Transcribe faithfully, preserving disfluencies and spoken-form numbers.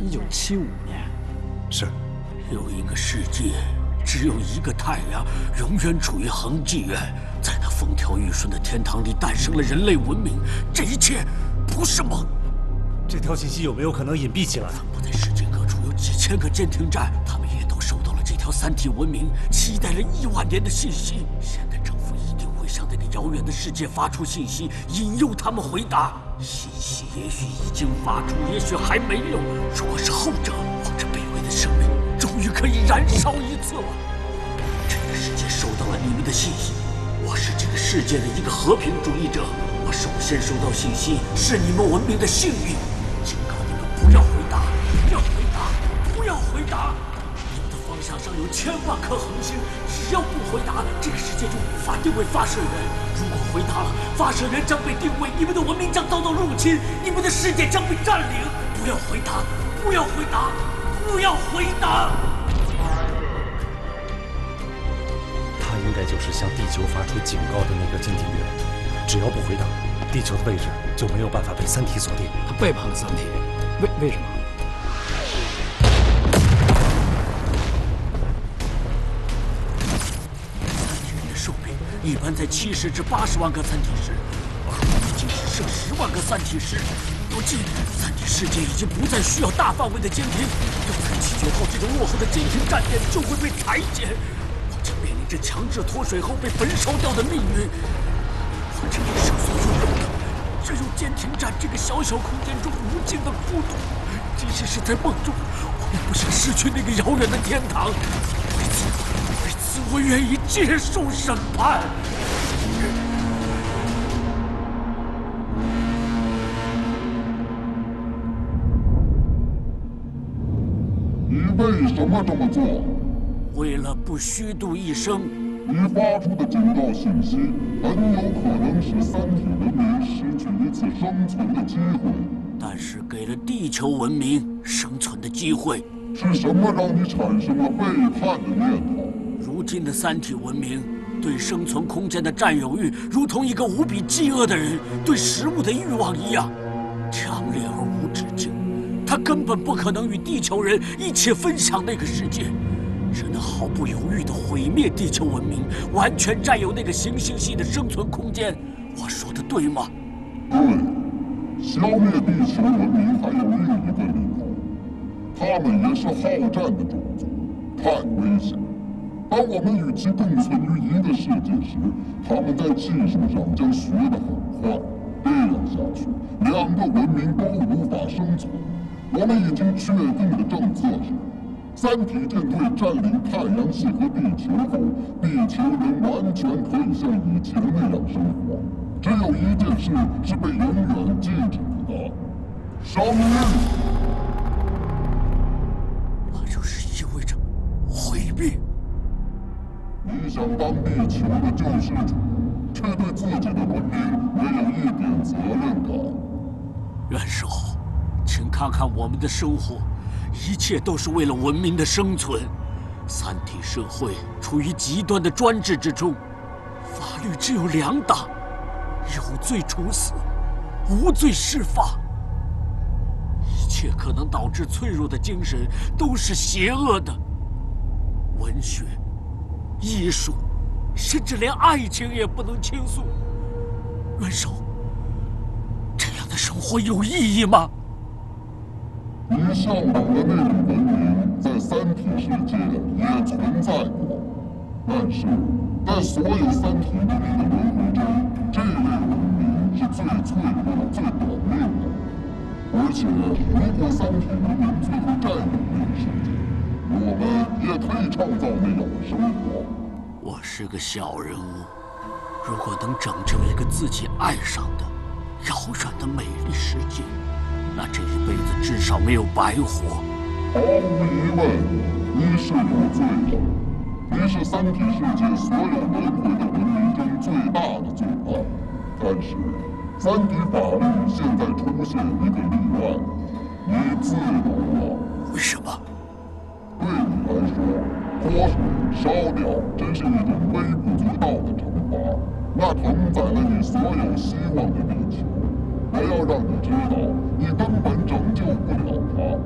一九七五年。 是。 有一个世界，只有一个太阳，永远处于恒纪元，在那风调雨顺的天堂里诞生了人类文明。这一切不是梦。 这条信息有没有可能隐蔽起来？ 分布在世界各处有几千个监听站，他们也都收到了这条三体文明期待了亿万年的信息。现在政府一定会向那个遥远的世界发出信息，引诱他们回答。信息也许已经发出，也许还没有。如果是后者，我这卑微的生命终于可以燃烧一次了。这个世界收到了你们的信息，我是这个世界的一个和平主义者，我首先收到信息，是你们文明的幸运。警告你们不要回答，不要回答，不要回答！你们的方向上有千万颗恒星，只要不回答，这个世界就无法定位发射源。如果回答了，发射源将被定位，你们的文明将遭到入侵，你们的世界将被占领。不要回答，不要回答，不要回答！ 他应该就是向地球发出警告的那个监听员，只要不回答，地球的位置就没有办法被三体锁定。 他背叛了三体，为为什么？ 三体人的寿命一般在七十至八十万个三体时，而我们已经只剩十万个三体时。如今，三体世界已经不再需要大范围的监听，有才七九号这种落后的监听站点就会被裁减，我将面临着强制脱水后被焚烧掉的命运。我这一生所拥有的，只有监听站这个小小空间中无尽的孤独。即使是在梦中，我也不想失去那个遥远的天堂。为此，为此，我愿意接受审判。 你为什么这么做？ 为了不虚度一生。 你发出的警告信息很有可能使三体文明失去一次生存的机会， 但是给了地球文明生存的机会。 是什么让你产生了背叛的念头？ 如今的三体文明对生存空间的占有欲，如同一个无比饥饿的人对食物的欲望一样，强烈而无止境。他根本不可能与地球人一起分享那个世界，只能毫不犹豫地毁灭地球文明，完全占有那个行星系的生存空间。我说的对吗？ 对，消灭地球文明还有另一个理由，他们也是好战的种族，太危险。当我们与其共存于一个世界时，他们在技术上将学得很快。这样下去，两个文明都无法生存。我们已经确定的政策是，三体舰队占领太阳系和地球后，地球人完全可以像以前那样生活。只有一件事是被永远记住的：生命。 那就是意味着毁灭。 你想当地球的救世主，却对自己的文明没有一点责任感。 元首，请看看我们的生活，一切都是为了文明的生存。三体社会处于极端的专制之中，法律只有两党，有罪处死，无罪释放。一切可能导致脆弱的精神都是邪恶的。文学、艺术，甚至连爱情也不能倾诉。元首，这样的生活有意义吗？ 你向往的那种文明，在三体世界也存在过，但是在所有三体里面的文明中，这类文明是最脆弱、最短命的。而且，如果三体文明最后占有那个世界，我们也可以创造那样的生活。 我是个小人物，如果能拯救一个自己爱上的遥远的美丽世界，那这一辈子至少没有白活。 毫无疑问，你是有罪的。你是三体世界所有轮回的文明中最大的罪犯。但是，三体法律现在出现一个例外，你自由了。 为什么？ 对你来说，泼水、烧掉真是一种微不足道的惩罚，那承载了你所有希望的地球。我要让你知道，